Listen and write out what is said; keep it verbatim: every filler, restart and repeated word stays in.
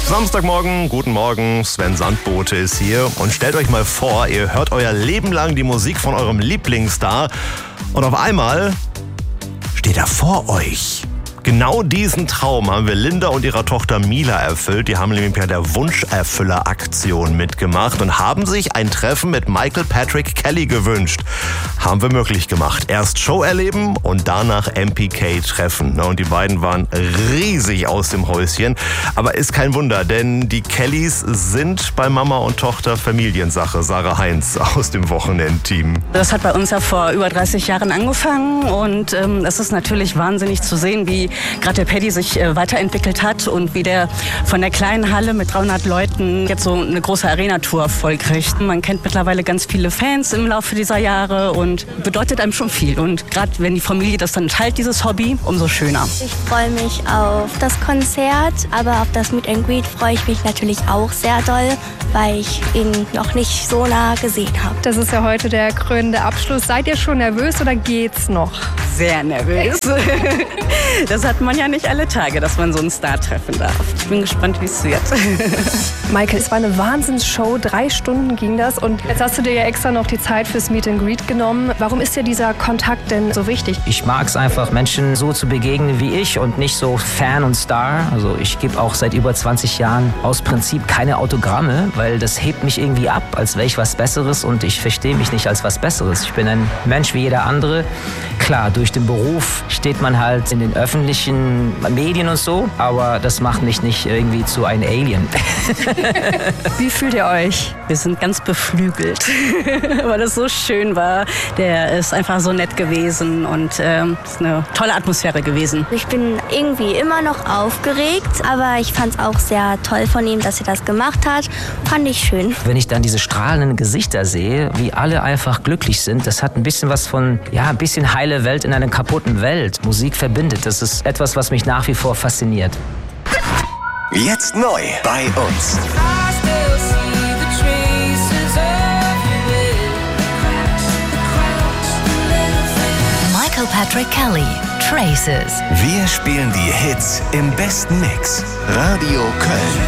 Samstagmorgen, guten Morgen, Sven Sandbote ist hier und stellt euch mal vor, ihr hört euer Leben lang die Musik von eurem Lieblingsstar und auf einmal steht er vor euch. Genau diesen Traum haben wir Linda und ihrer Tochter Mila erfüllt. Die haben nämlich bei der Wunscherfüller-Aktion mitgemacht und haben sich ein Treffen mit Michael Patrick Kelly gewünscht. Haben wir möglich gemacht. Erst Show erleben und danach M P K treffen. Und die beiden waren riesig aus dem Häuschen. Aber ist kein Wunder, denn die Kellys sind bei Mama und Tochter Familiensache. Sarah Heinz aus dem Wochenendteam. Das hat bei uns ja vor über dreißig Jahren angefangen und ähm, es ist natürlich wahnsinnig zu sehen, wie gerade der Paddy sich äh, weiterentwickelt hat und wie der von der kleinen Halle mit dreihundert Leuten jetzt so eine große Arena-Tour vollkriegt. Man kennt mittlerweile ganz viele Fans im Laufe dieser Jahre und bedeutet einem schon viel. Und gerade wenn die Familie das dann teilt, dieses Hobby, umso schöner. Ich freue mich auf das Konzert, aber auf das Meet and Greet freue ich mich natürlich auch sehr doll, weil ich ihn noch nicht so nah gesehen habe. Das ist ja heute der krönende Abschluss. Seid ihr schon nervös oder geht's noch? Sehr nervös. Das hat man ja nicht alle Tage, dass man so einen Star treffen darf. Ich bin gespannt, wie es wird. Michael, es war eine Wahnsinnsshow. Drei Stunden ging das und jetzt hast du dir ja extra noch die Zeit fürs Meet and Greet genommen. Warum ist dir dieser Kontakt denn so wichtig? Ich mag es einfach, Menschen so zu begegnen wie ich und nicht so Fan und Star. Also ich gebe auch seit über zwanzig Jahren aus Prinzip keine Autogramme, weil das hebt mich irgendwie ab, als wäre ich was Besseres und ich verstehe mich nicht als was Besseres. Ich bin ein Mensch wie jeder andere. Klar, durch den Beruf steht man halt in den öffentlichen Medien und so, aber das macht mich nicht irgendwie zu einem Alien. Wie fühlt ihr euch? Wir sind ganz beflügelt, weil es so schön war. Der ist einfach so nett gewesen und ähm, es ist eine tolle Atmosphäre gewesen. Ich bin irgendwie immer noch aufgeregt, aber ich fand es auch sehr toll von ihm, dass er das gemacht hat. Fand ich schön. Wenn ich dann diese strahlenden Gesichter sehe, wie alle einfach glücklich sind, das hat ein bisschen was von, ja, ein bisschen heile Welt in einer kaputten Welt. Musik verbindet, das ist etwas, was mich nach wie vor fasziniert. Jetzt neu bei uns. Michael Patrick Kelly, Traces. Wir spielen die Hits im besten Mix. Radio Köln.